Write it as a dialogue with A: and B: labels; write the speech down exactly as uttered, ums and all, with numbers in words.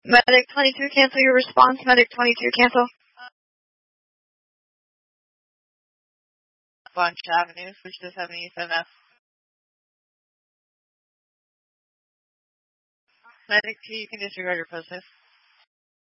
A: Medic twenty-two, cancel your response. Medic twenty-two, cancel. Bunch Avenue, switch to seventy-seven F. Medic two, you can disregard your process.